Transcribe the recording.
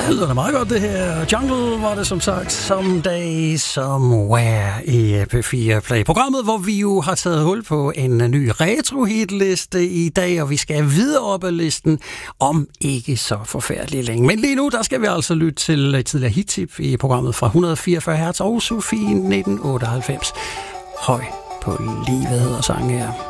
det lyder da meget godt, det her. Jungle var det som sagt, Someday, Somewhere i P4 Play. Programmet, hvor vi jo har taget hul på en ny retro-hitliste i dag, og vi skal videre op ad listen om ikke så forfærdeligt længe. Men lige nu, der skal vi altså lytte til tidligere hittip i programmet fra 144 Hz og Sofie 1998. Høj på livet hedder sangen her.